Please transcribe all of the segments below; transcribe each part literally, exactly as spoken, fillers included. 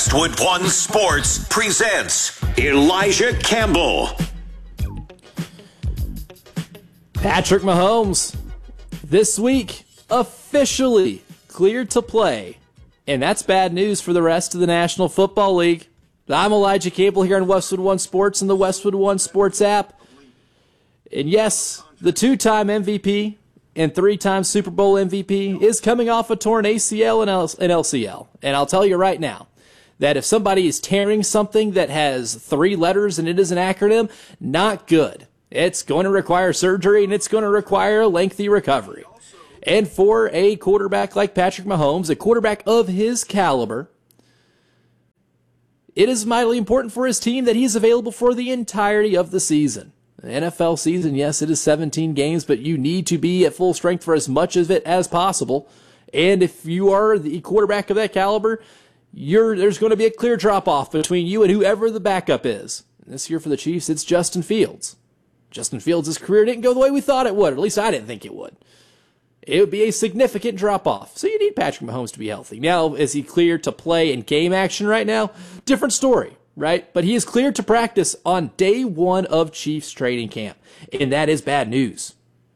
Westwood One Sports presents Elijah Campbell. Patrick Mahomes, this week, officially cleared to play. And that's bad news for the rest of the National Football League. I'm Elijah Campbell here on Westwood One Sports and the Westwood One Sports app. And yes, the two-time M V P and three-time Super Bowl M V P is coming off a torn A C L and L C L. And I'll tell you right now that if somebody is tearing something that has three letters and it is an acronym, not good. It's going to require surgery and it's going to require a lengthy recovery. And for a quarterback like Patrick Mahomes, a quarterback of his caliber, it is mightily important for his team that he's available for the entirety of the season. The N F L season, yes, it is seventeen games, but you need to be at full strength for as much of it as possible. And if you are the quarterback of that caliber, you're, there's going to be a clear drop-off between you and whoever the backup is. And this year for the Chiefs, it's Justin Fields. Justin Fields' career didn't go the way we thought it would, or at least I didn't think it would. It would be a significant drop-off. So you need Patrick Mahomes to be healthy. Now, is he cleared to play in game action right now? Different story, right? But he is cleared to practice on day one of Chiefs training camp, and that is bad news.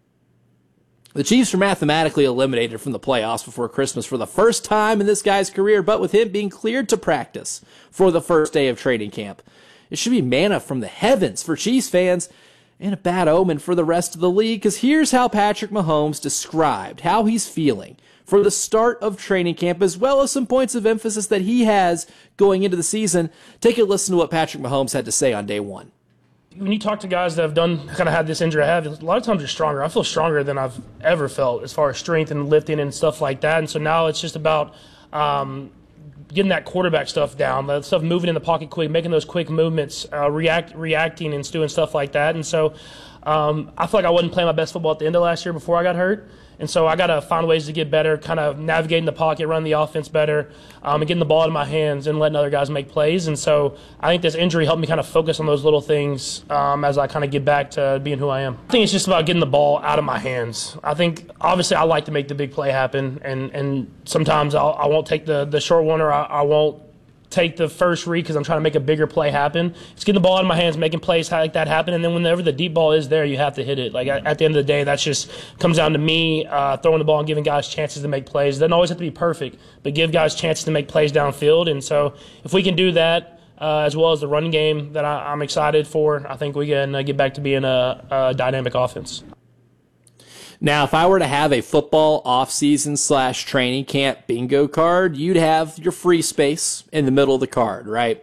The Chiefs were mathematically eliminated from the playoffs before Christmas for the first time in this guy's career, but with him being cleared to practice for the first day of training camp, it should be manna from the heavens for Chiefs fans, and a bad omen for the rest of the league, because here's how Patrick Mahomes described how he's feeling for the start of training camp, as well as some points of emphasis that he has going into the season. Take a listen to what Patrick Mahomes had to say on day one. When you talk to guys that have done, kind of had this injury I have, a lot of times you're stronger. I feel stronger than I've ever felt as far as strength and lifting and stuff like that. And so now it's just about um, getting that quarterback stuff down, that stuff moving in the pocket quick, making those quick movements, uh, react, reacting and doing stuff like that. And so um, I feel like I wasn't playing my best football at the end of last year before I got hurt. And so I got to find ways to get better, kind of navigating the pocket, running the offense better, um, and getting the ball in my hands and letting other guys make plays. And so I think this injury helped me kind of focus on those little things um, as I kind of get back to being who I am. I think it's just about getting the ball out of my hands. I think, obviously, I like to make the big play happen, and, and sometimes I'll, I won't take the, the short one, or I, I won't take the first read because I'm trying to make a bigger play happen. It's getting the ball out of my hands, making plays like that happen, and then whenever the deep ball is there, you have to hit it. Like at, at the end of the day, that's just comes down to me uh, throwing the ball and giving guys chances to make plays. It doesn't always have to be perfect, but give guys chances to make plays downfield. And so if we can do that, uh, as well as the running game that I, I'm excited for, I think we can uh, get back to being a, a dynamic offense. Now, if I were to have a football offseason slash training camp bingo card, you'd have your free space in the middle of the card, right?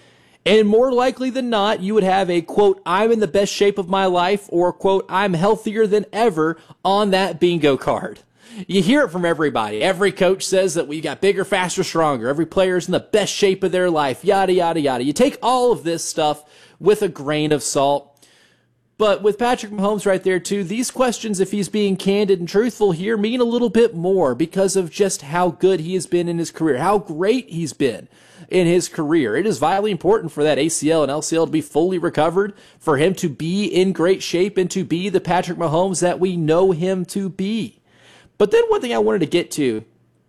And more likely than not, you would have a, quote, I'm in the best shape of my life, or, quote, I'm healthier than ever on that bingo card. You hear it from everybody. Every coach says that we got bigger, faster, stronger. Every player's in the best shape of their life, yada, yada, yada. You take all of this stuff with a grain of salt. But with Patrick Mahomes right there, too, these questions, if he's being candid and truthful here, mean a little bit more because of just how good he has been in his career, how great he's been in his career. It is vitally important for that A C L and L C L to be fully recovered, for him to be in great shape, and to be the Patrick Mahomes that we know him to be. But then one thing I wanted to get to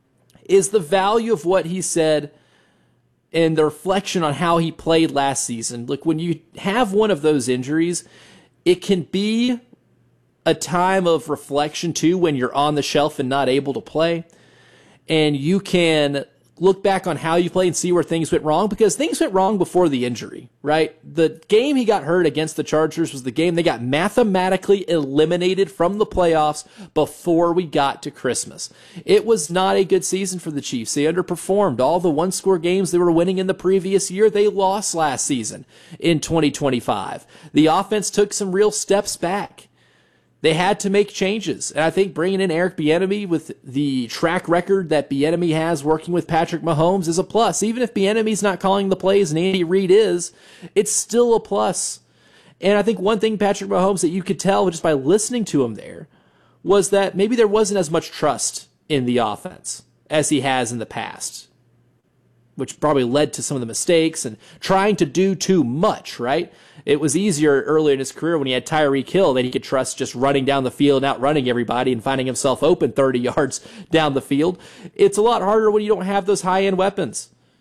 is the value of what he said and the reflection on how he played last season. Look, when you have one of those injuries, it can be a time of reflection, too, when you're on the shelf and not able to play. And you can look back on how you played and see where things went wrong, because things went wrong before the injury, right? The game he got hurt against the Chargers was the game they got mathematically eliminated from the playoffs before we got to Christmas. It was not a good season for the Chiefs. They underperformed. All the one-score games they were winning in the previous year, they lost last season in twenty twenty-five. The offense took some real steps back. They had to make changes, and I think bringing in Eric Bieniemy with the track record that Bieniemy has working with Patrick Mahomes is a plus. Even if Bieniemy's not calling the plays and Andy Reid is, it's still a plus. And I think one thing Patrick Mahomes that you could tell just by listening to him there was that maybe there wasn't as much trust in the offense as he has in the past, which probably led to some of the mistakes and trying to do too much, right? It was easier earlier in his career when he had Tyreek Hill that he could trust just running down the field, outrunning everybody, and finding himself open thirty yards down the field. It's a lot harder when you don't have those high-end weapons.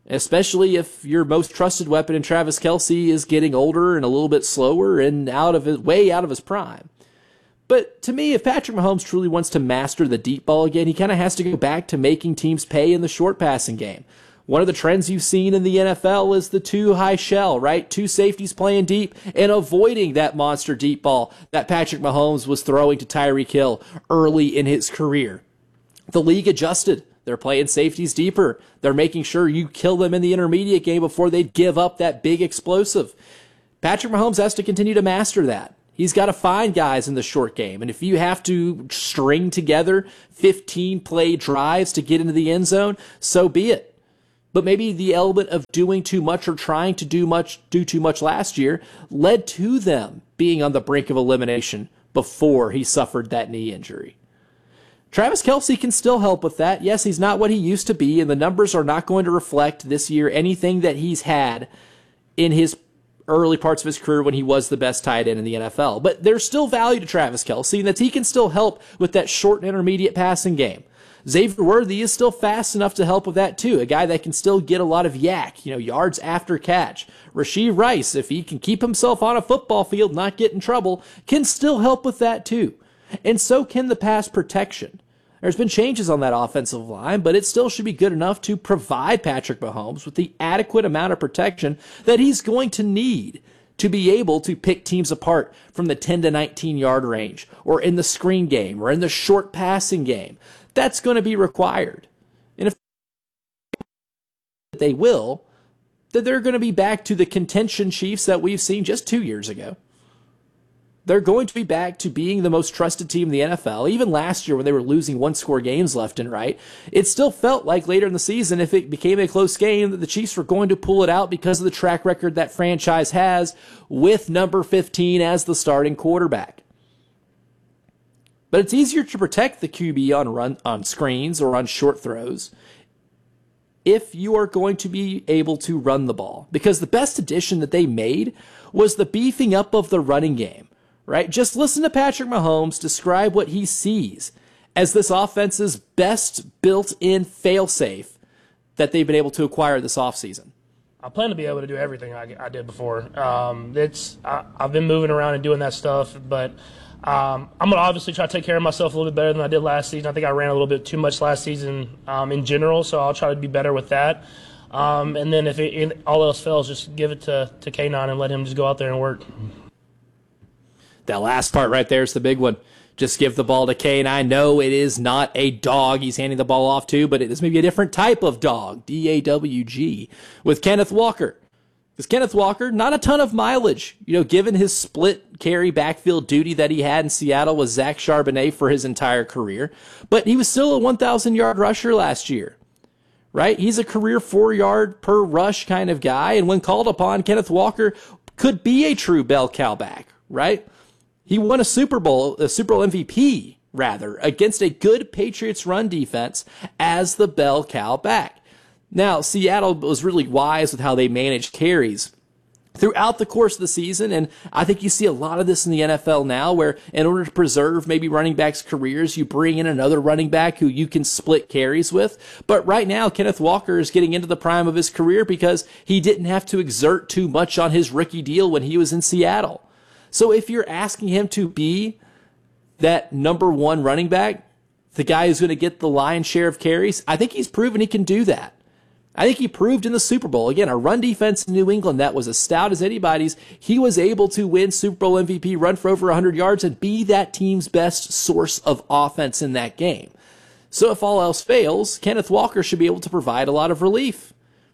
especially if your most trusted weapon in Travis Kelce is getting older and a little bit slower and out of his, way out of his prime. But to me, if Patrick Mahomes truly wants to master the deep ball again, he kind of has to go back to making teams pay in the short passing game. One of the trends you've seen in the N F L is the two high shell, right? Two safeties playing deep and avoiding that monster deep ball that Patrick Mahomes was throwing to Tyreek Hill early in his career. The league adjusted. They're playing safeties deeper. They're making sure you kill them in the intermediate game before they give up that big explosive. Patrick Mahomes has to continue to master that. He's got to find guys in the short game. And if you have to string together fifteen play drives to get into the end zone, so be it. But maybe the element of doing too much or trying to do much, do too much last year led to them being on the brink of elimination before he suffered that knee injury. Travis Kelce can still help with that. Yes, he's not what he used to be, and the numbers are not going to reflect this year anything that he's had in his early parts of his career when he was the best tight end in the N F L. But there's still value to Travis Kelce, and that he can still help with that short and intermediate passing game. Xavier Worthy is still fast enough to help with that too, a guy that can still get a lot of yak, you know, yards after catch. Rashee Rice, if he can keep himself on a football field, not get in trouble, can still help with that too. And so can the pass protection. There's been changes on that offensive line, but it still should be good enough to provide Patrick Mahomes with the adequate amount of protection that he's going to need to be able to pick teams apart from the ten to nineteen yard range, or in the screen game, or in the short passing game. That's going to be required. And if they will, then they're going to be back to the contention Chiefs that we've seen just two years ago. They're going to be back to being the most trusted team in the N F L. Even last year when they were losing one-score games left and right, it still felt like later in the season, if it became a close game, that the Chiefs were going to pull it out because of the track record that franchise has with number fifteen as the starting quarterback. But it's easier to protect the Q B on run on screens or on short throws if you are going to be able to run the ball. Because the best addition that they made was the beefing up of the running game. Right? Just listen to Patrick Mahomes describe what he sees as this offense's best built-in fail-safe that they've been able to acquire this offseason. I plan to be able to do everything I, I did before. Um, it's I, I've been moving around and doing that stuff, but um, I'm going to obviously try to take care of myself a little bit better than I did last season. I think I ran a little bit too much last season um, in general, so I'll try to be better with that. Um, and then if it, it, all else fails, just give it to, to K nine and let him just go out there and work. That last part right there is the big one. Just give the ball to K nine. No, it is not a dog he's handing the ball off to, but it is maybe a different type of dog, D A W G, with Kenneth Walker. Because Kenneth Walker, not a ton of mileage, you know, given his split carry backfield duty that he had in Seattle with Zach Charbonnet for his entire career, but he was still a one thousand yard rusher last year. Right? He's a career four-yard per rush kind of guy, and when called upon, Kenneth Walker could be a true bell cow back, right? He won a Super Bowl, a Super Bowl M V P, rather, against a good Patriots run defense as the bell cow back. Now, Seattle was really wise with how they managed carries throughout the course of the season, and I think you see a lot of this in the N F L now, where in order to preserve maybe running backs' careers, you bring in another running back who you can split carries with. But right now, Kenneth Walker is getting into the prime of his career because he didn't have to exert too much on his rookie deal when he was in Seattle. So if you're asking him to be that number one running back, the guy who's going to get the lion's share of carries, I think he's proven he can do that. I think he proved in the Super Bowl. Again, a run defense in New England that was as stout as anybody's. He was able to win Super Bowl M V P, run for over one hundred yards, and be that team's best source of offense in that game. So if all else fails, Kenneth Walker should be able to provide a lot of relief.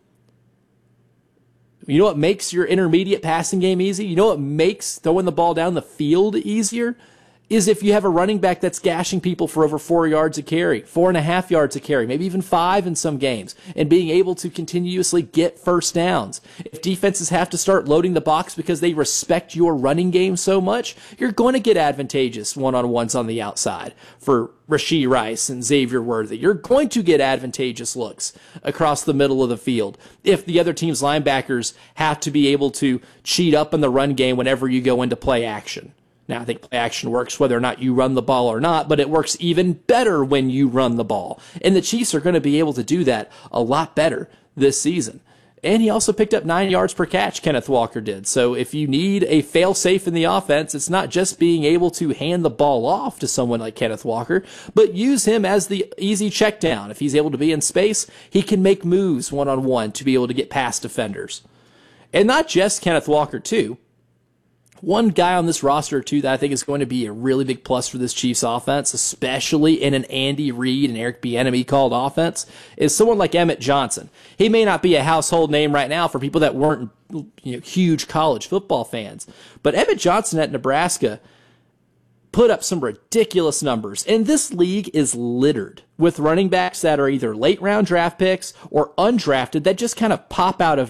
You know what makes your intermediate passing game easy? You know what makes throwing the ball down the field easier? Is if you have a running back that's gashing people for over four yards a carry, four and a half yards a carry, maybe even five in some games, and being able to continuously get first downs. If defenses have to start loading the box because they respect your running game so much, you're going to get advantageous one-on-ones on the outside for Rashee Rice and Xavier Worthy. You're going to get advantageous looks across the middle of the field if the other team's linebackers have to be able to cheat up in the run game whenever you go into play action. Now, I think play action works whether or not you run the ball or not, but it works even better when you run the ball. And the Chiefs are going to be able to do that a lot better this season. And he also picked up nine yards per catch, Kenneth Walker did. So if you need a fail-safe in the offense, it's not just being able to hand the ball off to someone like Kenneth Walker, but use him as the easy check down. If he's able to be in space, he can make moves one-on-one to be able to get past defenders. And not just Kenneth Walker, too. One guy on this roster, too, that I think is going to be a really big plus for this Chiefs offense, especially in an Andy Reid and Eric Bieniemy called offense, is someone like Emmett Johnson. He may not be a household name right now for people that weren't, you know, huge college football fans, but Emmett Johnson at Nebraska put up some ridiculous numbers. And this league is littered with running backs that are either late round draft picks or undrafted that just kind of pop out of